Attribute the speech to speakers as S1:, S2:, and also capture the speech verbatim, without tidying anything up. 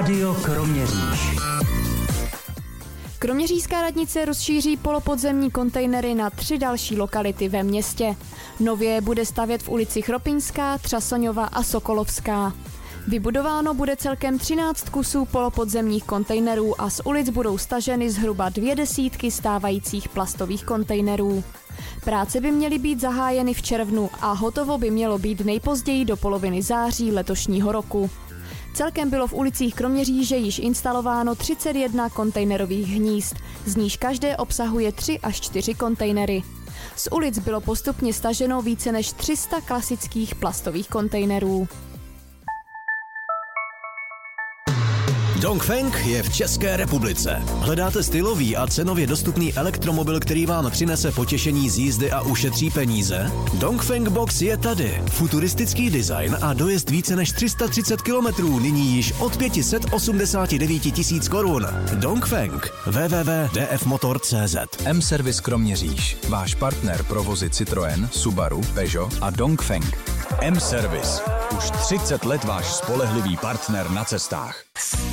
S1: Rádio Kroměříž.
S2: Kroměřížská radnice rozšíří polopodzemní kontejnery na tři další lokality ve městě. Nově je bude stavět v ulici Chropiňská, Třasoňova a Sokolovská. Vybudováno bude celkem třináct kusů polopodzemních kontejnerů a z ulic budou staženy zhruba dvě desítky stávajících plastových kontejnerů. Práce by měly být zahájeny v červnu a hotovo by mělo být nejpozději do poloviny září letošního roku. Celkem bylo v ulicích Kroměříže již instalováno třicet jedna kontejnerových hnízd, z níž každé obsahuje tři až čtyři kontejnery. Z ulic bylo postupně staženo více než tři sta klasických plastových kontejnerů.
S3: Dongfeng je v České republice. Hledáte stylový a cenově dostupný elektromobil, který vám přinese potěšení z jízdy a ušetří peníze? Dongfeng Box je tady. Futuristický design a dojezd více než tři sta třicet kilometrů, nyní již od pět set osmdesát devět tisíc korun. Dongfeng. w w w tečka d f motor tečka c z.
S4: M-Service Kroměříž. Váš partner pro vozy Citroën, Subaru, Peugeot a Dongfeng.
S5: M-Service. Už třicet let váš spolehlivý partner na cestách.